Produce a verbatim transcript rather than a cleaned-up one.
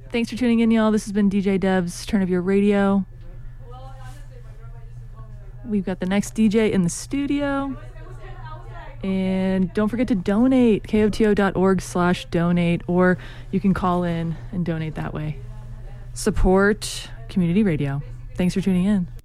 Thanks for tuning in, y'all. This has been D J Dev's Turn of Your Radio. We've got the next D J in the studio. And don't forget to donate, koto.org slash donate, or you can call in and donate that way. Support community radio. Thanks for tuning in.